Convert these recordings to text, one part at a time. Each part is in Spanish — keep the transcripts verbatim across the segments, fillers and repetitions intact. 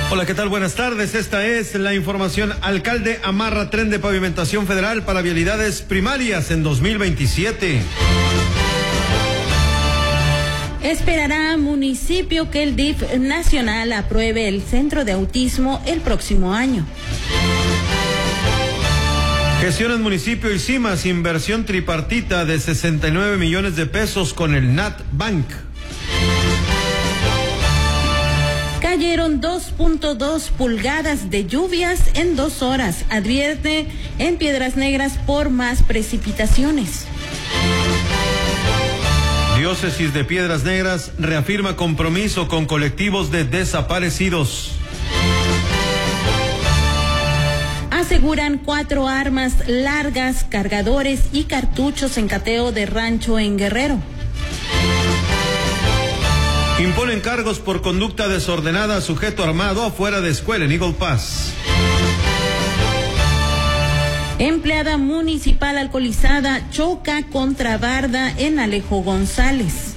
Hola, ¿qué tal? Buenas tardes. Esta es la información. Alcalde amarra tren de pavimentación federal para vialidades primarias en dos mil veintisiete. Esperará municipio que el D I F nacional apruebe el centro de autismo el próximo año. Gestionan municipio y CIMAS inversión tripartita de sesenta y nueve millones de pesos con el N A T Bank. Cayeron dos punto dos pulgadas de lluvias en dos horas. Advierte en Piedras Negras por más precipitaciones. Diócesis de Piedras Negras reafirma compromiso con colectivos de desaparecidos. Aseguran cuatro armas largas, cargadores y cartuchos en cateo de rancho en Guerrero. Imponen cargos por conducta desordenada a sujeto armado afuera de escuela en Eagle Pass. Empleada municipal alcoholizada choca contra barda en Alejo González.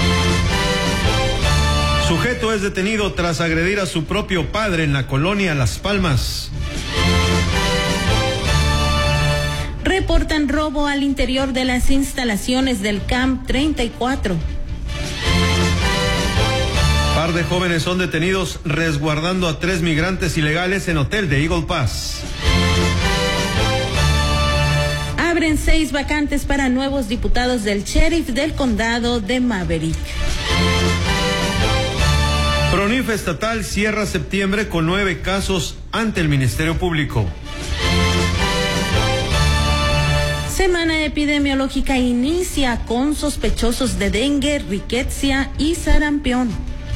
Sujeto es detenido tras agredir a su propio padre en la colonia Las Palmas. Reportan robo al interior de las instalaciones del Camp treinta y cuatro. Par de jóvenes son detenidos resguardando a tres migrantes ilegales en hotel de Eagle Pass. Abren seis vacantes para nuevos diputados del sheriff del condado de Maverick. PRONIF estatal cierra septiembre con nueve casos ante el Ministerio Público. Semana epidemiológica inicia con sospechosos de dengue, riquecia y sarampión.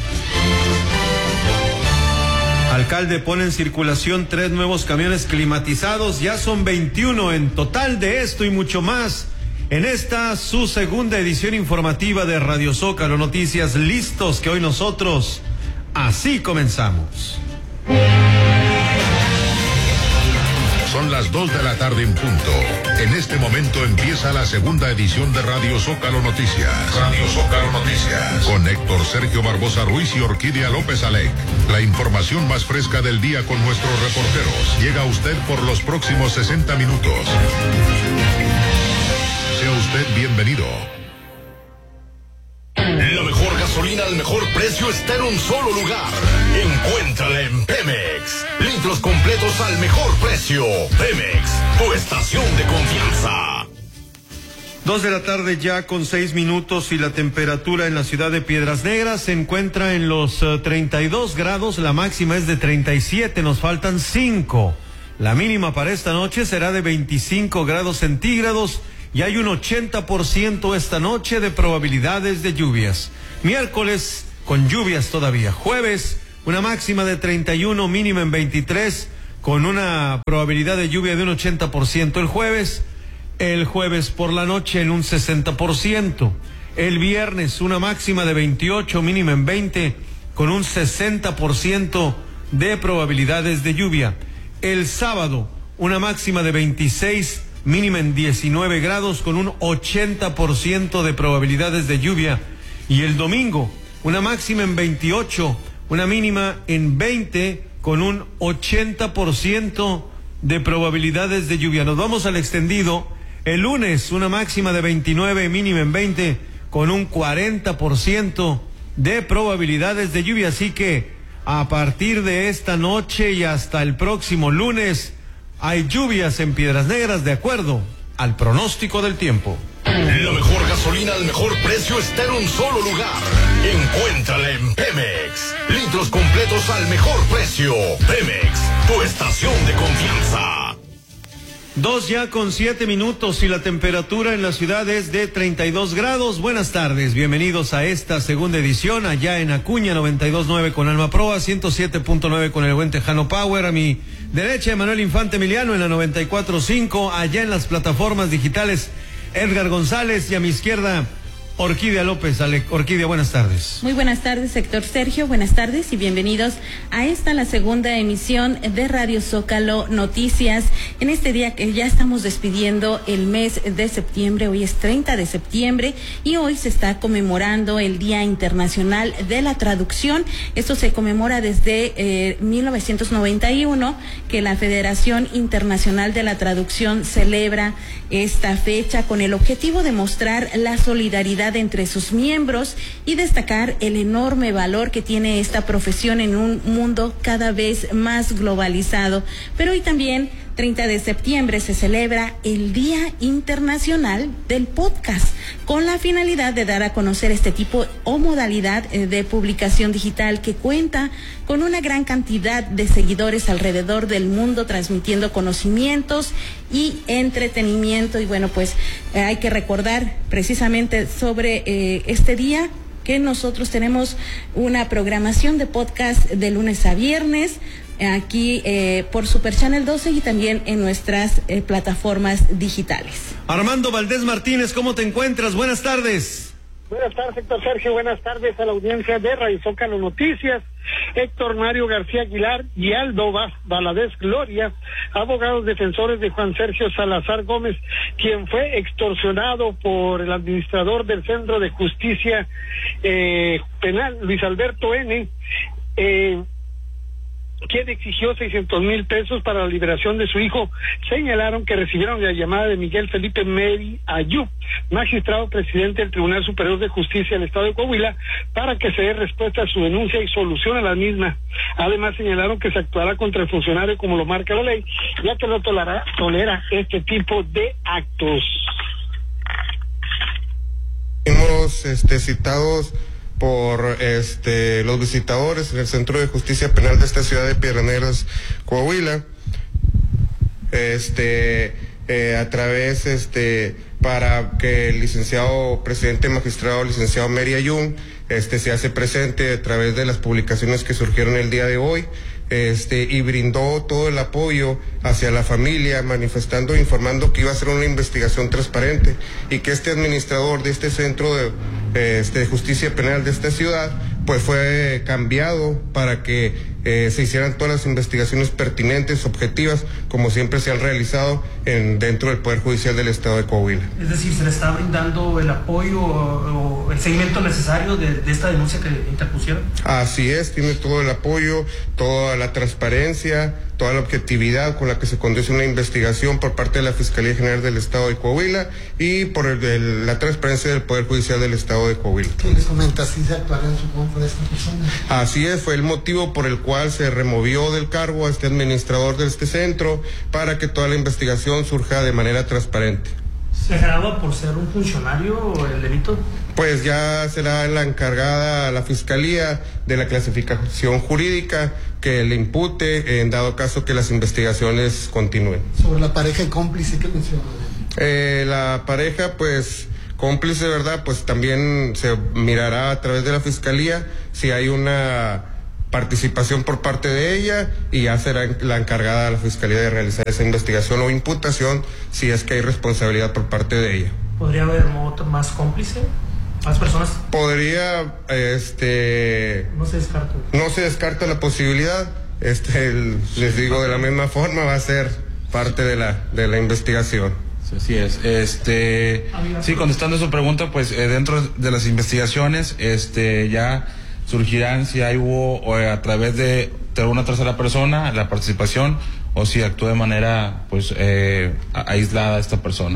Alcalde pone en circulación tres nuevos camiones climatizados, ya son veintiuno en total. De esto y mucho más en esta su segunda edición informativa de Radio Zócalo Noticias. Listos que hoy nosotros así comenzamos. Son las dos de la tarde en punto. En este momento empieza la segunda edición de Radio Zócalo Noticias. Radio Zócalo Noticias. Con Héctor Sergio Barbosa Ruiz y Orquídea López Alec. La información más fresca del día con nuestros reporteros. Llega a usted por los próximos sesenta minutos. Sea usted bienvenido. La mejor gasolina al mejor precio está en un solo lugar. Encuéntrala en Pemex. Litros completos al mejor precio. Pemex, tu estación de confianza. Dos de la tarde ya con seis minutos y la temperatura en la ciudad de Piedras Negras se encuentra en los uh, treinta y dos grados. La máxima es de treinta y siete, nos faltan cinco. La mínima para esta noche será de veinticinco grados centígrados. Y hay un ochenta por ciento esta noche de probabilidades de lluvias. Miércoles con lluvias todavía. Jueves una máxima de treinta y uno, mínima en veintitrés, con una probabilidad de lluvia de un ochenta por ciento el jueves. El jueves por la noche en un sesenta por ciento. El viernes una máxima de veintiocho, mínima en veinte, con un sesenta por ciento de probabilidades de lluvia. El sábado una máxima de veintiséis, mínima en diecinueve grados con un ochenta por ciento de probabilidades de lluvia. Y el domingo, una máxima en veintiocho, una mínima en veinte con un ochenta por ciento de probabilidades de lluvia. Nos vamos al extendido. El lunes, una máxima de veintinueve, mínima en veinte con un cuarenta por ciento de probabilidades de lluvia. Así que a partir de esta noche y hasta el próximo lunes, hay lluvias en Piedras Negras de acuerdo al pronóstico del tiempo. La mejor gasolina al mejor precio está en un solo lugar. Encuéntrala en Pemex. Litros completos al mejor precio. Pemex, tu estación de confianza. Dos ya con siete minutos y la temperatura en la ciudad es de treinta y dos grados. Buenas tardes, bienvenidos a esta segunda edición allá en Acuña, noventa y dos punto nueve con Alma Proa, ciento siete punto nueve con el buen Tejano Power. A mi derecha, Emanuel Infante Emiliano en la noventa y cuatro punto cinco, allá en las plataformas digitales Edgar González, y a mi izquierda Orquídea López. Ale, Orquídea, buenas tardes. Muy buenas tardes, Héctor Sergio, buenas tardes y bienvenidos a esta, la segunda emisión de Radio Zócalo Noticias, en este día que ya estamos despidiendo el mes de septiembre. Hoy es treinta de septiembre y hoy se está conmemorando el Día Internacional de la Traducción. Esto se conmemora desde eh, mil novecientos noventa y uno, que la Federación Internacional de la Traducción celebra esta fecha con el objetivo de mostrar la solidaridad entre sus miembros y destacar el enorme valor que tiene esta profesión en un mundo cada vez más globalizado. Pero hoy también, treinta de septiembre, se celebra el Día Internacional del Podcast, con la finalidad de dar a conocer este tipo o modalidad de publicación digital que cuenta con una gran cantidad de seguidores alrededor del mundo, transmitiendo conocimientos y entretenimiento. Y bueno, pues eh, hay que recordar precisamente sobre eh, este día que nosotros tenemos una programación de podcast de lunes a viernes, aquí eh, por Super Channel doce y también en nuestras eh, plataformas digitales. Armando Valdés Martínez, ¿cómo te encuentras? Buenas tardes. Buenas tardes, Héctor Sergio. Buenas tardes a la audiencia de Radio Zócalo Noticias. Héctor Mario García Aguilar y Aldo Valadez Gloria, abogados defensores de Juan Sergio Salazar Gómez, quien fue extorsionado por el administrador del Centro de Justicia eh, Penal, Luis Alberto N., eh, quien exigió seiscientos mil pesos para la liberación de su hijo. Señalaron que recibieron la llamada de Miguel Felipe Meri Ayub, magistrado presidente del Tribunal Superior de Justicia del Estado de Coahuila, para que se dé respuesta a su denuncia y solución a la misma. Además, señalaron que se actuará contra el funcionario como lo marca la ley, ya que no tolera, tolera este tipo de actos. Hemos este, citados por este los visitadores en el Centro de Justicia Penal de esta ciudad de Piedras Negras, Coahuila, este eh, a través este para que el licenciado presidente magistrado licenciado Meri Ayun este se hace presente a través de las publicaciones que surgieron el día de hoy, este y brindó todo el apoyo hacia la familia, manifestando, informando que iba a ser una investigación transparente y que este administrador de este centro de, este, de justicia penal de esta ciudad pues fue cambiado para que eh, se hicieran todas las investigaciones pertinentes, objetivas, como siempre se han realizado en, dentro del Poder Judicial del Estado de Coahuila. Es decir, ¿se le está brindando el apoyo o, o el seguimiento necesario de, de esta denuncia que interpusieron? Así es, tiene todo el apoyo, toda la transparencia, toda la objetividad con la que se conduce una investigación por parte de la Fiscalía General del Estado de Coahuila y por el, el, la transparencia del Poder Judicial del Estado de Coahuila. ¿Qué les comenta? ¿Si se actuará en su contra de esta persona? Así es, fue el motivo por el cual se removió del cargo a este administrador de este centro para que toda la investigación surja de manera transparente. ¿Se graba por ser un funcionario el delito? Pues ya será la encargada la Fiscalía de la clasificación jurídica que le impute en dado caso que las investigaciones continúen. Sobre la pareja y cómplice, ¿qué menciona? Eh, la pareja, pues cómplice, ¿verdad? Pues también se mirará a través de la Fiscalía si hay una participación por parte de ella y ya será la encargada de la Fiscalía de realizar esa investigación o imputación si es que hay responsabilidad por parte de ella. ¿Podría haber otro más cómplice? ¿Más personas? Podría, este... No se descarta. No se descarta la posibilidad, este, el, les digo de la misma forma, va a ser parte de la, de la investigación. Así es. Este, sí, contestando su pregunta, pues eh, dentro de las investigaciones, este, ya surgirán si hay hubo o a través de, de una tercera persona la participación o si actúa de manera pues eh, aislada esta persona.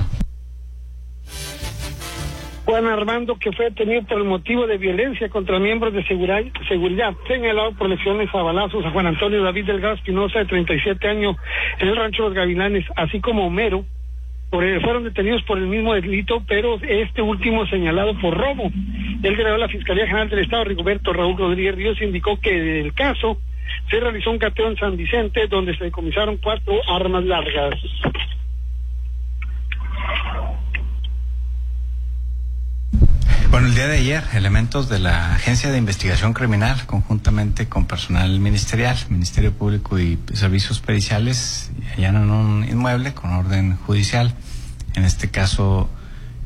Juan Armando, que fue detenido por el motivo de violencia contra miembros de seguridad, seguridad señalado por lesiones a balazos a Juan Antonio David Delgado Espinosa, de treinta y siete años, en el Rancho Los Gavilanes, así como Homero, por el, fueron detenidos por el mismo delito, pero este último señalado por robo. El delegado de la Fiscalía General del Estado, Rigoberto Raúl Rodríguez Ríos, indicó que del caso se realizó un cateo en San Vicente, donde se decomisaron cuatro armas largas. Bueno, el día de ayer, elementos de la Agencia de Investigación Criminal, conjuntamente con personal ministerial, Ministerio Público y Servicios Periciales, allanan un inmueble con orden judicial. En este caso,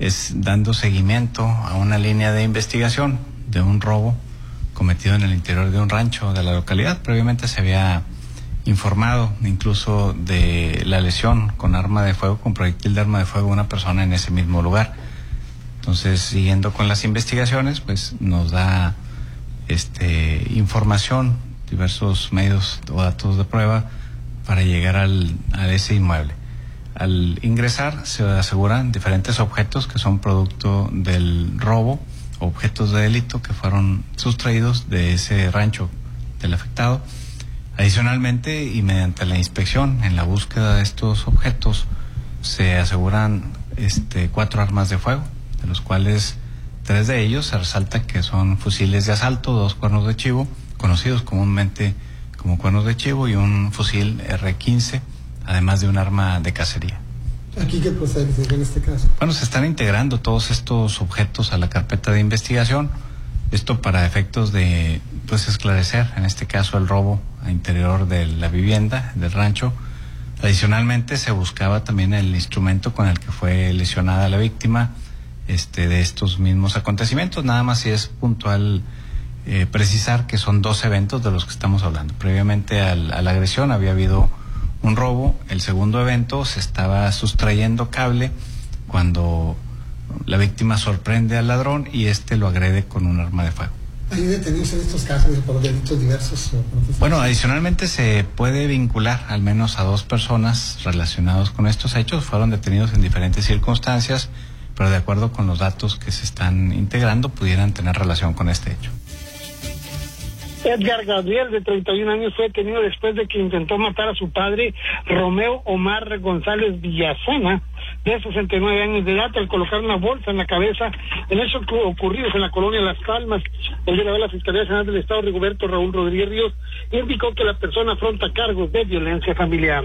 es dando seguimiento a una línea de investigación de un robo cometido en el interior de un rancho de la localidad. Previamente se había informado incluso de la lesión con arma de fuego, con proyectil de arma de fuego a una persona en ese mismo lugar. Entonces, siguiendo con las investigaciones, pues nos da este información, diversos medios o datos de prueba para llegar al, a ese inmueble. Al ingresar se aseguran diferentes objetos que son producto del robo, objetos de delito que fueron sustraídos de ese rancho del afectado. Adicionalmente, y mediante la inspección en la búsqueda de estos objetos, se aseguran este, cuatro armas de fuego, de los cuales tres de ellos se resalta que son fusiles de asalto, dos cuernos de chivo, conocidos comúnmente como cuernos de chivo, y un fusil erre quince, además de un arma de cacería. ¿Aquí qué procede en este caso? Bueno, se están integrando todos estos objetos a la carpeta de investigación, esto para efectos de pues esclarecer, en este caso, el robo a interior de la vivienda, del rancho. Adicionalmente, se buscaba también el instrumento con el que fue lesionada la víctima este, de estos mismos acontecimientos. Nada más si es puntual eh, precisar que son dos eventos de los que estamos hablando. Previamente al, a la agresión había habido un robo. El segundo evento se estaba sustrayendo cable cuando la víctima sorprende al ladrón y este lo agrede con un arma de fuego. ¿Hay detenidos en estos casos por delitos diversos? Bueno, adicionalmente se puede vincular al menos a dos personas relacionados con estos hechos. Fueron detenidos en diferentes circunstancias, pero de acuerdo con los datos que se están integrando, pudieran tener relación con este hecho. Edgar Gabriel, de treinta y un años, fue detenido después de que intentó matar a su padre, Romeo Omar González Villazana, de sesenta y nueve años de edad, al colocar una bolsa en la cabeza en hechos ocurridos en la colonia Las Palmas. El día de hoy, la Fiscalía General del Estado, Rigoberto Raúl Rodríguez Ríos, indicó que la persona afronta cargos de violencia familiar.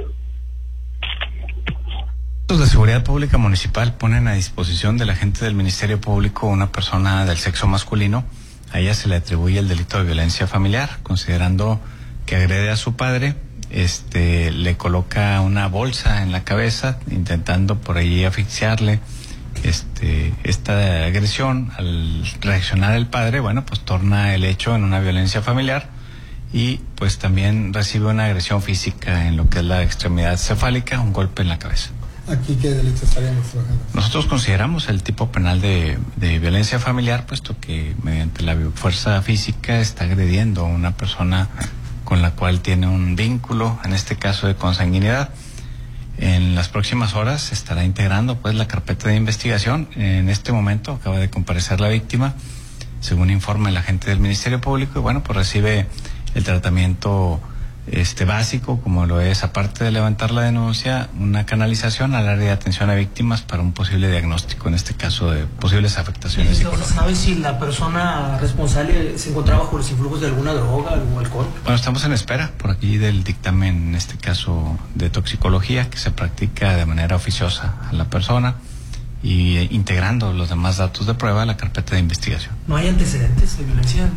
Los de Seguridad Pública Municipal ponen a disposición del agente del Ministerio Público una persona del sexo masculino. A ella se le atribuye el delito de violencia familiar, considerando que agrede a su padre, este, le coloca una bolsa en la cabeza, intentando por allí asfixiarle. Este, esta agresión, al reaccionar el padre, bueno, pues torna el hecho en una violencia familiar y pues también recibe una agresión física en lo que es la extremidad cefálica, un golpe en la cabeza. ¿Aquí qué delitos estaríamos trabajando? Nosotros consideramos el tipo penal de, de violencia familiar, puesto que mediante la fuerza física está agrediendo a una persona con la cual tiene un vínculo, en este caso de consanguinidad. En las próximas horas se estará integrando pues la carpeta de investigación. En este momento acaba de comparecer la víctima, según informa el agente del Ministerio Público, y bueno, pues recibe el tratamiento este básico, como lo es, aparte de levantar la denuncia, una canalización al área de atención a víctimas para un posible diagnóstico, en este caso de posibles afectaciones psicológicas. ¿Sabes si la persona responsable se encontraba bajo los influjos de alguna droga, algún alcohol? Bueno, estamos en espera por aquí del dictamen, en este caso de toxicología, que se practica de manera oficiosa a la persona y eh, integrando los demás datos de prueba a la carpeta de investigación. ¿No hay antecedentes de violencia?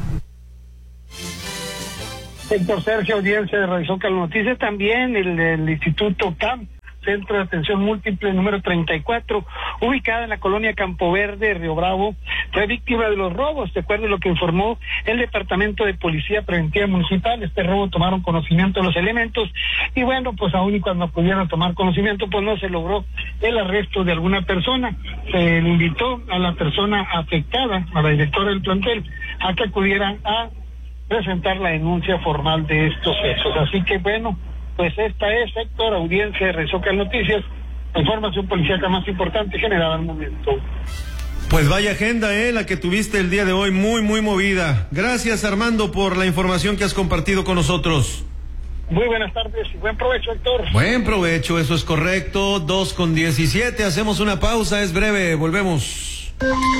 Héctor Sergio, audiencia de Radio Zócalo Noticias, también el, el Instituto C A M, Centro de Atención Múltiple número treinta y cuatro, ubicada en la colonia Campo Verde, Río Bravo, fue víctima de los robos. De acuerdo a lo que informó el Departamento de Policía Preventiva Municipal, este robo tomaron conocimiento de los elementos y bueno, pues aún y cuando pudieron tomar conocimiento, pues no se logró el arresto de alguna persona. Se le invitó a la persona afectada, a la directora del plantel, a que acudiera a presentar la denuncia formal de estos hechos. Así que bueno, pues esta es, Héctor, audiencia de Radio Zócalo Noticias, la información policíaca más importante generada al momento. Pues vaya agenda, eh, la que tuviste el día de hoy, muy, muy movida. Gracias, Armando, por la información que has compartido con nosotros. Muy buenas tardes y buen provecho, Héctor. Buen provecho, eso es correcto. Dos con diecisiete, hacemos una pausa, es breve, volvemos.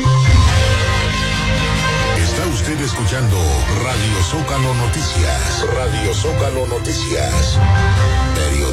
Está usted escuchando Radio Zócalo Noticias. Radio Zócalo Noticias.